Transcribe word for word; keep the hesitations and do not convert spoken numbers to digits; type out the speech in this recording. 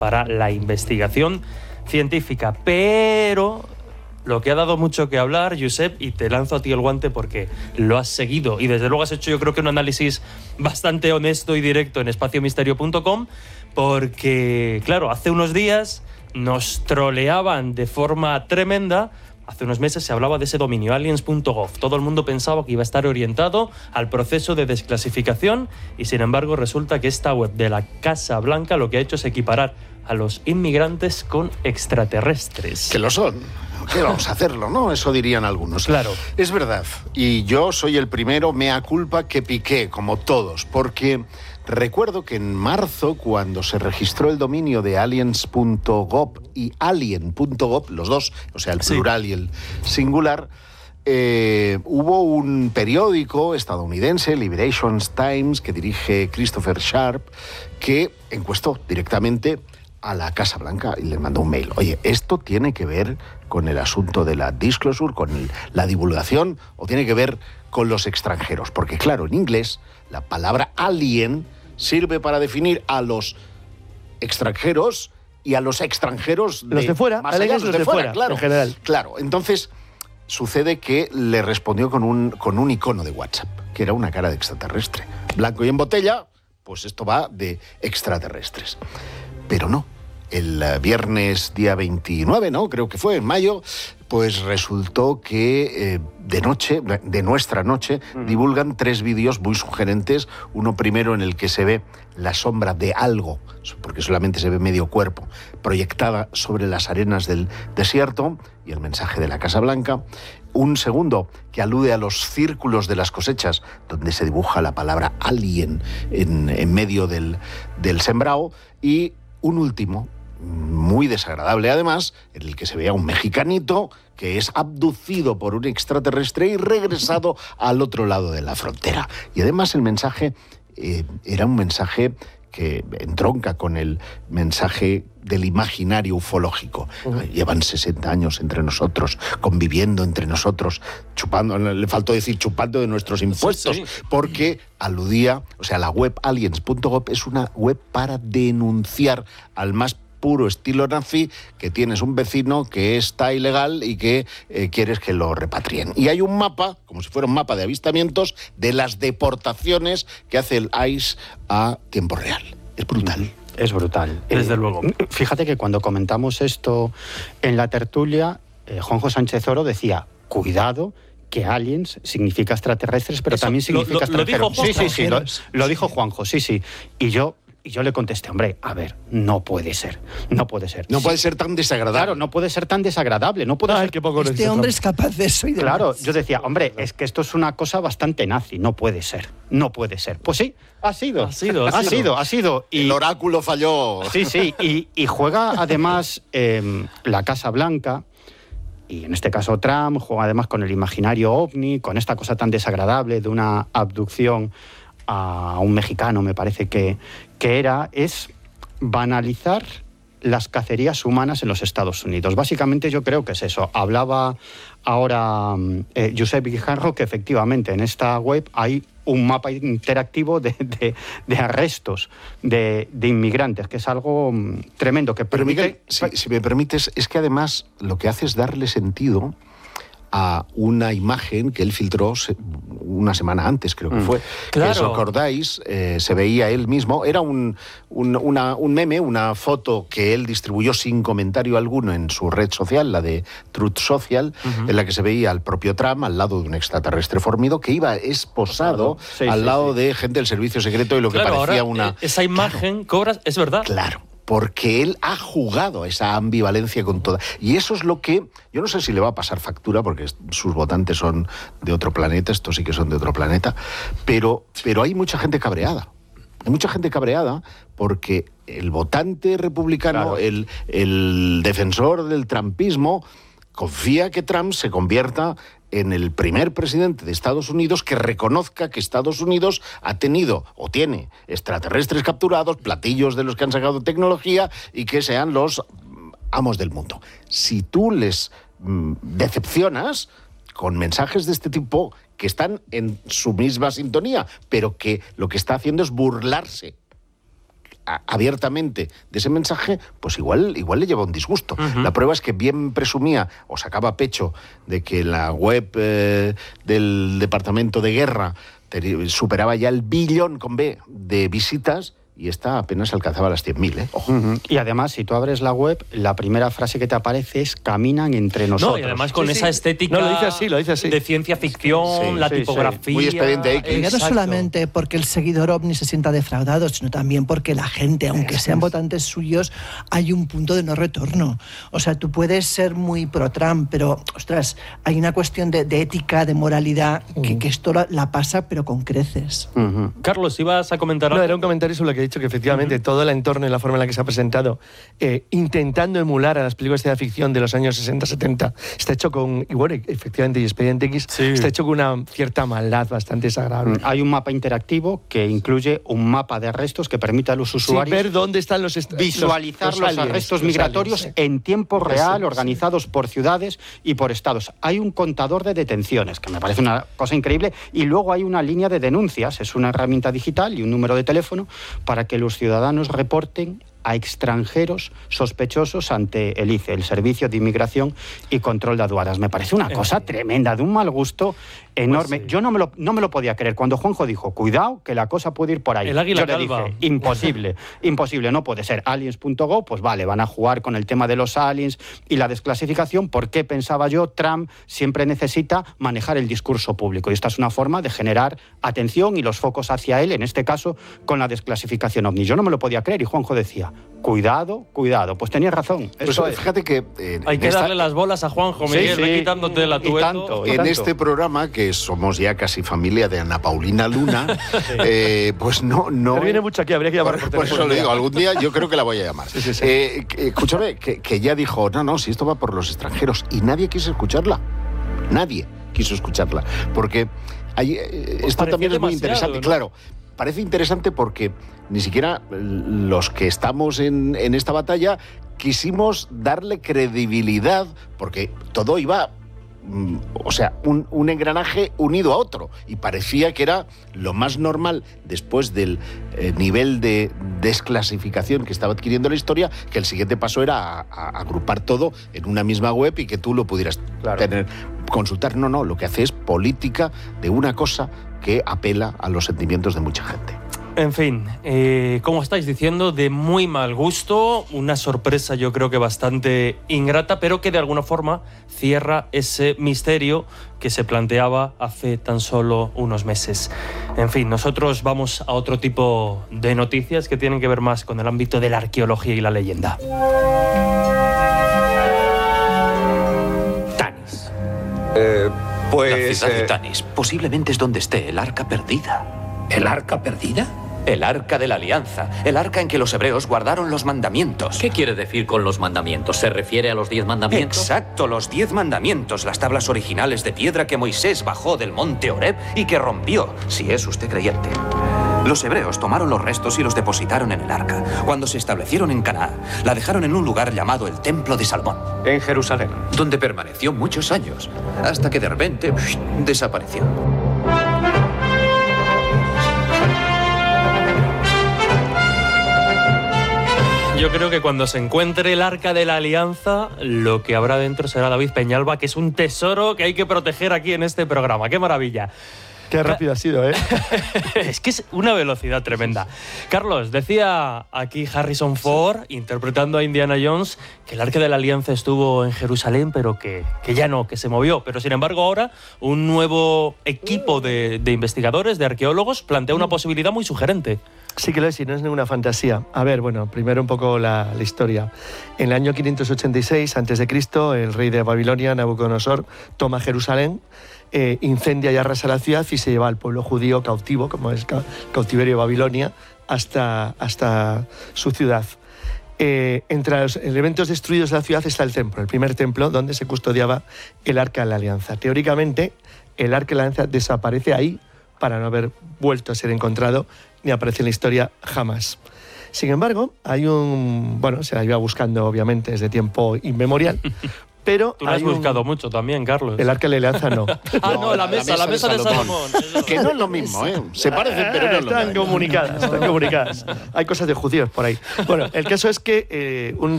para la investigación científica. Pero lo que ha dado mucho que hablar, Josep, y te lanzo a ti el guante porque lo has seguido y desde luego has hecho, yo creo que un análisis bastante honesto y directo en espacio misterio punto com, porque, claro, hace unos días nos troleaban de forma tremenda. Hace unos meses se hablaba de ese dominio, aliens punto gov. Todo el mundo pensaba que iba a estar orientado al proceso de desclasificación y, sin embargo, resulta que esta web de la Casa Blanca lo que ha hecho es equiparar a los inmigrantes con extraterrestres. Que lo son. ¿Qué vamos a hacerlo, no? Eso dirían algunos. Claro. Es verdad. Y yo soy el primero, mea culpa, que piqué, como todos, porque recuerdo que en marzo, cuando se registró el dominio de aliens punto gov y alien punto gov, los dos, o sea, el plural sí. y el singular, eh, hubo un periódico estadounidense, Liberation Times, que dirige Christopher Sharp, que encuestó directamente a la Casa Blanca y le mandó un mail. Oye, ¿esto tiene que ver con el asunto de la disclosure, con el, la divulgación, o tiene que ver con los extranjeros? Porque, claro, en inglés, la palabra alien sirve para definir a los extranjeros y a los extranjeros de, los de fuera, más allá, los, los de, de fuera, fuera, claro, en general. Claro, entonces sucede que le respondió con un, con un icono de WhatsApp, que era una cara de extraterrestre. Blanco y en botella, pues esto va de extraterrestres. Pero no, el viernes día veintinueve, ¿no? Creo que fue, en mayo, pues resultó que eh, de noche, de nuestra noche, uh-huh. divulgan tres vídeos muy sugerentes. Uno primero en el que se ve la sombra de algo, porque solamente se ve medio cuerpo, proyectada sobre las arenas del desierto, y el mensaje de la Casa Blanca. Un segundo que alude a los círculos de las cosechas, donde se dibuja la palabra alien en, en medio del, del sembrado. Y un último, muy desagradable además, en el que se veía un mexicanito que es abducido por un extraterrestre y regresado al otro lado de la frontera. Y además el mensaje eh, era un mensaje que entronca con el mensaje del imaginario ufológico. Uh-huh. Llevan sesenta años entre nosotros, conviviendo entre nosotros, chupando, le faltó decir chupando de nuestros impuestos, sí, sí. porque aludía, o sea, la web aliens punto gov es una web para denunciar al más puro estilo nazi que tienes un vecino que está ilegal y que eh, quieres que lo repatrien. Y hay un mapa, como si fuera un mapa de avistamientos, de las deportaciones que hace el I C E a tiempo real. Es brutal. Es brutal. Desde eh, luego. Fíjate que cuando comentamos esto en la tertulia, eh, Juanjo Sánchez Oro decía, cuidado, que aliens significa extraterrestres, pero Eso, también significa lo, lo, extranjeros. lo dijo sí, sí, sí, lo, lo dijo Juanjo, sí, sí. Y yo Y yo le contesté, hombre, a ver, no puede ser, no puede ser. No sí. puede ser tan desagradable. Claro, no puede ser tan desagradable, no puede Ay, ser... qué poco este hombre es capaz de eso y de Claro, más. yo decía, hombre, es que esto es una cosa bastante nazi, no puede ser, no puede ser. Pues sí, ha sido, ha sido, ha, ha sido, sido, ha sido. Y el oráculo falló. Sí, sí, y, y juega además eh, la Casa Blanca, y en este caso Trump, juega además con el imaginario ovni, con esta cosa tan desagradable de una abducción a un mexicano, me parece que, que era, es banalizar las cacerías humanas en los Estados Unidos. Básicamente yo creo que es eso. Hablaba ahora eh, Josep Guijarro que efectivamente en esta web hay un mapa interactivo de, de, de arrestos de, de inmigrantes, que es algo tremendo. Que Pero permite... Miguel, si, si me permites, es que además lo que hace es darle sentido a una imagen que él filtró una semana antes, creo que fue. Claro. Que os acordáis, eh, se veía él mismo. Era un, un, una, un meme, una foto que él distribuyó sin comentario alguno en su red social, la de Truth Social, uh-huh. en la que se veía al propio Trump al lado de un extraterrestre formido que iba esposado sí, al sí, lado sí. de gente del servicio secreto y lo claro, que parecía ahora, una... Esa imagen, claro, cobras, es verdad. Claro. Porque él ha jugado esa ambivalencia con toda... Y eso es lo que... Yo no sé si le va a pasar factura, porque sus votantes son de otro planeta, estos sí que son de otro planeta, pero, pero hay mucha gente cabreada. Hay mucha gente cabreada porque el votante republicano, claro. el, el defensor del trumpismo, confía que Trump se convierta en el primer presidente de Estados Unidos que reconozca que Estados Unidos ha tenido o tiene extraterrestres capturados, platillos de los que han sacado tecnología y que sean los amos del mundo. Si tú les mm, decepcionas con mensajes de este tipo que están en su misma sintonía, pero que lo que está haciendo es burlarse a, abiertamente de ese mensaje, pues igual, igual le lleva un disgusto. Uh-huh. La prueba es que bien presumía o sacaba pecho de que la web eh, del Departamento de Guerra te, superaba ya el billón con B de visitas, y esta apenas alcanzaba las cien mil, ¿eh? Ojo. Uh-huh. Y además, si tú abres la web, la primera frase que te aparece es caminan entre nosotros. No, y además con sí, esa sí. estética no, lo dice así, lo dice así. de ciencia ficción, sí, la sí, tipografía... sí. Muy expediente X. Ya no Exacto. solamente porque el seguidor ovni se sienta defraudado, sino también porque la gente, aunque sean votantes suyos, hay un punto de no retorno. O sea, tú puedes ser muy pro-Trump, pero, ostras, hay una cuestión de, de ética, de moralidad, que, que esto la, la pasa, pero con creces. Uh-huh. Carlos, ¿ibas a comentar algo? No, era un comentario sobre lo que he dicho, que efectivamente uh-huh. todo el entorno y la forma en la que se ha presentado, eh, intentando emular a las películas de ciencia ficción de los años sesenta setenta, está hecho con, y bueno, efectivamente, y Expediente X, sí. está hecho con una cierta maldad bastante desagradable. Hay un mapa interactivo que incluye un mapa de arrestos que permite a los usuarios sí, ver dónde están los est- visualizar los, los, los aliens, arrestos los migratorios aliens, sí. en tiempo real, sí, organizados sí. por ciudades y por estados. Hay un contador de detenciones, que me parece una cosa increíble, y luego hay una línea de denuncias, es una herramienta digital y un número de teléfono para que los ciudadanos reporten a extranjeros sospechosos ante el I C E, el Servicio de Inmigración y Control de Aduanas. Me parece una cosa sí. tremenda, de un mal gusto enorme. Pues sí. Yo no me, lo, no me lo podía creer. Cuando Juanjo dijo, cuidado, que la cosa puede ir por ahí. El águila Yo le calva. dije, imposible, imposible, no puede ser. Aliens punto go, pues vale, van a jugar con el tema de los aliens y la desclasificación. ¿Por qué, pensaba yo, Trump siempre necesita manejar el discurso público? Y esta es una forma de generar atención y los focos hacia él, en este caso, con la desclasificación ovni. Yo no me lo podía creer y Juanjo decía, cuidado, cuidado. Pues tenía razón. Pues Eso fíjate es. que... Eh, Hay que esta... darle las bolas a Juanjo, Miguel, sí, sí. ve quitándote la tuerto. Tanto, en tanto. este programa, que somos ya casi familia de Ana Paulina Luna, sí. eh, pues no... no Pero viene mucho aquí, habría que llamar por, por, por eso lo digo, algún día yo creo que la voy a llamar. Sí, sí, sí. Eh, escúchame, que, que ya dijo, no, no, si esto va por los extranjeros, y nadie quiso escucharla. Nadie quiso escucharla. Porque hay, eh, esto también es muy interesante, ¿no? Claro. Parece interesante porque ni siquiera los que estamos en, en esta batalla quisimos darle credibilidad, porque todo iba, o sea, un, un engranaje unido a otro, y parecía que era lo más normal después del eh, nivel de desclasificación que estaba adquiriendo la historia, que el siguiente paso era a, a agrupar todo en una misma web y que tú lo pudieras claro. tener, consultar. No, no, lo que hace es política de una cosa que apela a los sentimientos de mucha gente. En fin, eh, como estáis diciendo, de muy mal gusto, una sorpresa yo creo que bastante ingrata, pero que de alguna forma cierra ese misterio que se planteaba hace tan solo unos meses. En fin, nosotros vamos a otro tipo de noticias que tienen que ver más con el ámbito de la arqueología y la leyenda. Tanis. Eh, pues... La ciudad de eh... Tanis posiblemente es donde esté el Arca Perdida. ¿El Arca Perdida? El Arca de la Alianza, el arca en que los hebreos guardaron los mandamientos. ¿Qué quiere decir con los mandamientos? ¿Se refiere a los diez mandamientos? Exacto, los diez mandamientos, las tablas originales de piedra que Moisés bajó del monte Horeb y que rompió, si es usted creyente. Los hebreos tomaron los restos y los depositaron en el arca. Cuando se establecieron en Canaán, la dejaron en un lugar llamado el Templo de Salomón. En Jerusalén. Donde permaneció muchos años, hasta que de repente psh, desapareció. Yo creo que cuando se encuentre el Arca de la Alianza, lo que habrá dentro será David Peñalba, que es un tesoro que hay que proteger aquí en este programa. ¡Qué maravilla! Qué rápido ha sido, ¿eh? Es que es una velocidad tremenda. Carlos, decía aquí Harrison Ford, interpretando a Indiana Jones, que el Arca de la Alianza estuvo en Jerusalén, pero que, que ya no, que se movió. Pero sin embargo ahora un nuevo equipo de, de investigadores, de arqueólogos, plantea una posibilidad muy sugerente. Sí que lo es, y no es ninguna fantasía. A ver, bueno, primero un poco la, la historia. En el año quinientos ochenta y seis antes de Cristo, el rey de Babilonia, Nabucodonosor, toma Jerusalén, eh, incendia y arrasa la ciudad y se lleva al pueblo judío cautivo, como es el cautiverio de Babilonia, hasta, hasta su ciudad. Eh, entre los elementos destruidos de la ciudad está el templo, el primer templo donde se custodiaba el Arca de la Alianza. Teóricamente, el Arca de la Alianza desaparece ahí para no haber vuelto a ser encontrado ni aparece en la historia jamás. Sin embargo, hay un... Bueno, se la iba buscando obviamente desde tiempo inmemorial, Pero Tú lo has hay un- buscado mucho también, Carlos. El arca de la alianza no. Ah, no, la mesa, la mesa de Salomón. Que no es lo mismo, ¿eh? Se parecen, pero no es lo Están mismo. comunicadas, están comunicadas. Hay cosas de judíos por ahí. Bueno, el caso es que eh, un